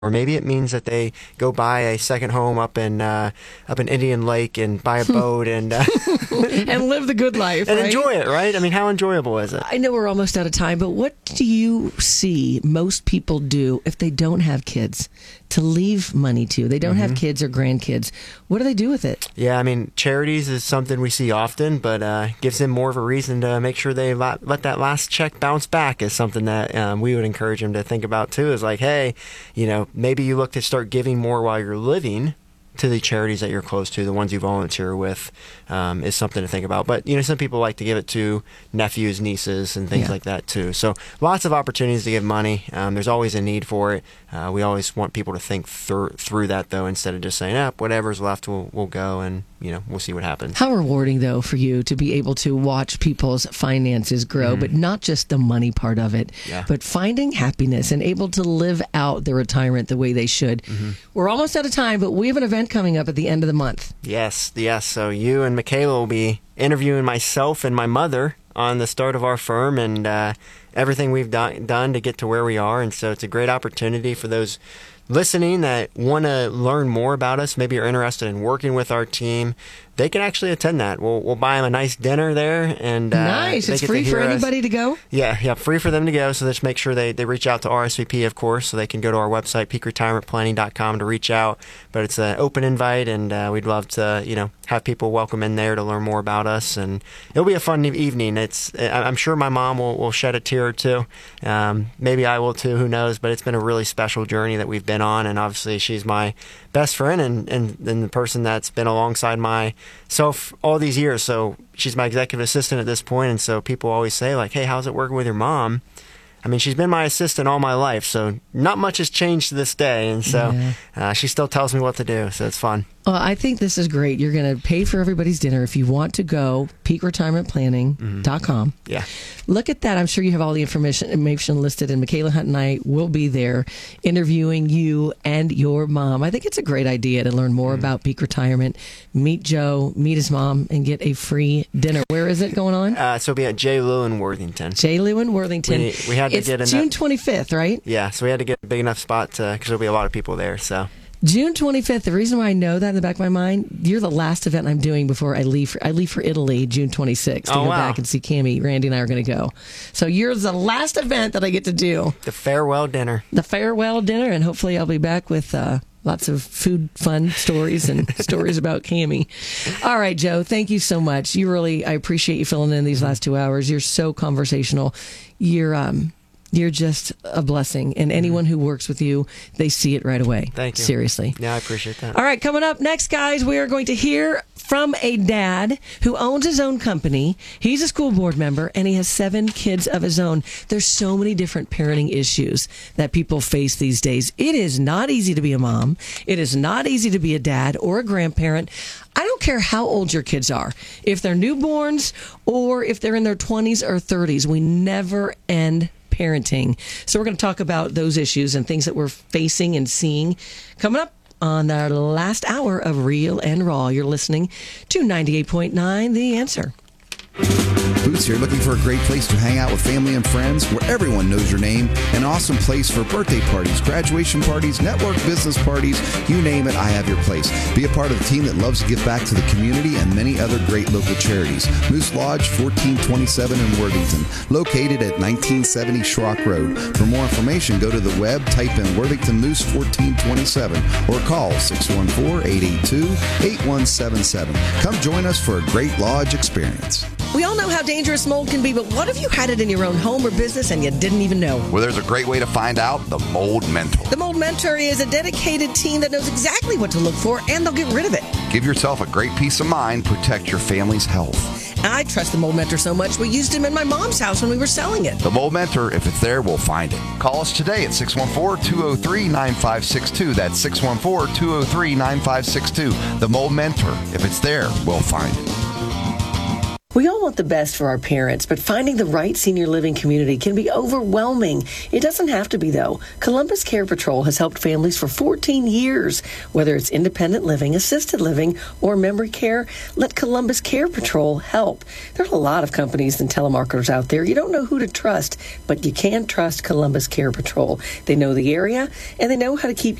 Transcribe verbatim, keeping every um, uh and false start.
Or maybe it means that they go buy a second home up in uh, up in Indian Lake and buy a boat and uh, and live the good life and right? enjoy it, right? I mean, how enjoyable is it? I know we're almost out of time, but what do you see most people do if they don't have kids to leave money to? They don't mm-hmm. have kids or grandkids. What do they do with it? Yeah, I mean, charities is something we see often, but uh, gives them more of a reason to make sure they let, let that last check bounce back is something that um, we would encourage them to think about too. Is like, hey, you know, maybe you look to start giving more while you're living to the charities that you're close to, the ones you volunteer with, um, is something to think about. But, you know, some people like to give it to nephews, nieces, and things yeah. like that, too. So lots of opportunities to give money. Um, there's always a need for it. Uh, we always want people to think through through that, though, instead of just saying, oh, whatever's left, we'll, we'll go and, you know, we'll see what happens. How rewarding, though, for you to be able to watch people's finances grow, mm-hmm. but not just the money part of it, yeah. but finding happiness and able to live out their retirement the way they should. Mm-hmm. We're almost out of time, but we have an event coming up at the end of the month. Yes, yes. So you and Michaela will be interviewing myself and my mother on the start of our firm and uh, everything we've done, done to get to where we are. And so it's a great opportunity for those listening that want to learn more about us, maybe are interested in working with our team. They can actually attend that. We'll we'll buy them a nice dinner there, and uh, nice. It's free for anybody us. to go. Yeah, yeah, free for them to go. So just make sure they, they reach out to R S V P, of course, so they can go to our website peak retirement planning dot com to reach out. But it's an open invite, and uh, we'd love to you know have people welcome in there to learn more about us, and it'll be a fun evening. It's I'm sure my mom will, will shed a tear or two. Um, maybe I will too. Who knows? But it's been a really special journey that we've been on, and obviously she's my best friend and, and, and the person that's been alongside myself all these years. So she's my executive assistant at this point, and so people always say, like, hey, how's it working with your mom? I mean, she's been my assistant all my life, so not much has changed to this day, and so yeah. uh, she still tells me what to do, so it's fun. Well, I think this is great. You're going to pay for everybody's dinner. If you want to go, peak retirement planning dot com. Mm-hmm. Yeah. Look at that. I'm sure you have all the information, information listed, and Michaela Hunt and I will be there interviewing you and your mom. I think it's a great idea to learn more mm-hmm. about peak retirement. Meet Joe, meet his mom, and get a free dinner. Where is it going on? Uh, so it'll be at J. Lew in Worthington. J. Lew in Worthington. We, we had to it's get June twenty-fifth, right? Yeah, so we had to get a big enough spot because there'll be a lot of people there, so... June twenty-fifth. The reason why I know that in the back of my mind, you're the last event I'm doing before I leave. For, I leave for Italy June twenty-sixth to oh, go wow. back and see Cammie. Randy and I are going to go. So you're the last event that I get to do. The farewell dinner. The farewell dinner, and hopefully I'll be back with uh, lots of food, fun stories and stories about Cammie. All right, Joe, thank you so much. You really, I appreciate you filling in these last two hours. You're so conversational. You're um. You're just a blessing. And anyone who works with you, they see it right away. Thank you. Seriously. Yeah, I appreciate that. All right, coming up next, guys, we are going to hear from a dad who owns his own company. He's a school board member, and he has seven kids of his own. There's so many different parenting issues that people face these days. It is not easy to be a mom. It is not easy to be a dad or a grandparent. I don't care how old your kids are. If they're newborns or if they're in their twenties or thirties, we never end parenting. So we're going to talk about those issues and things that we're facing and seeing coming up on our last hour of Real and Raw. You're listening to ninety-eight point nine The Answer. Boots here, looking for a great place to hang out with family and friends where everyone knows your name. An awesome place for birthday parties, graduation parties, network business parties, you name it, I have your place. Be a part of the team that loves to give back to the community and many other great local charities. Moose Lodge, fourteen twenty-seven in Worthington, located at nineteen seventy Schrock Road. For more information, go to the web, type in Worthington Moose fourteen twenty-seven, or call six one four, eight eight two, eight one seven seven. Come join us for a great lodge experience. We all know how dangerous mold can be, but what if you had it in your own home or business and you didn't even know? Well, there's a great way to find out: the Mold Mentor. The Mold Mentor is a dedicated team that knows exactly what to look for, and they'll get rid of it. Give yourself a great peace of mind. Protect your family's health. I trust the Mold Mentor so much, we used him in my mom's house when we were selling it. The Mold Mentor, if it's there, we'll find it. Call us today at six one four, two zero three, nine five six two. That's six one four, two zero three, nine five six two. The Mold Mentor, if it's there, we'll find it. We all want the best for our parents, but finding the right senior living community can be overwhelming. It doesn't have to be, though. Columbus Care Patrol has helped families for fourteen years. Whether it's independent living, assisted living, or memory care, let Columbus Care Patrol help. There are a lot of companies and telemarketers out there. You don't know who to trust, but you can trust Columbus Care Patrol. They know the area, and they know how to keep